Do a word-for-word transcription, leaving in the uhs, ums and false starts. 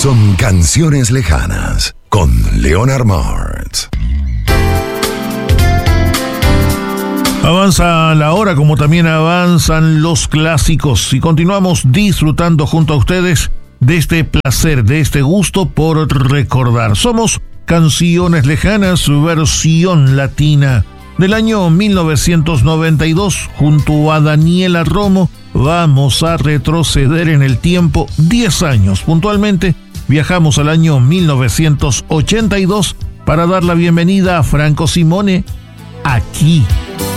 son Canciones Lejanas con Leonard Martz. Avanza la hora como también avanzan los clásicos y continuamos disfrutando junto a ustedes de este placer, de este gusto por recordar. Somos Canciones Lejanas, versión latina del año mil novecientos noventa y dos. Junto a Daniela Romo vamos a retroceder en el tiempo diez años. Puntualmente viajamos al año mil novecientos ochenta y dos para dar la bienvenida a Franco Simone aquí.